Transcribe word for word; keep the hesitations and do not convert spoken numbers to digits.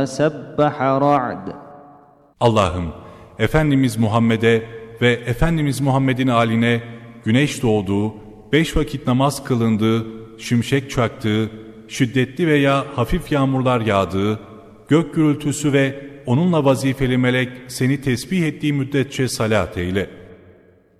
سَبَّحَ رَعْدٌ Allah'ım, Efendimiz Muhammed'e ve Efendimiz Muhammed'in âline güneş doğduğu, beş vakit namaz kılındığı, şimşek çaktığı, şiddetli veya hafif yağmurlar yağdığı, gök gürültüsü ve onunla vazifeli melek seni tesbih ettiği müddetçe salat eyle.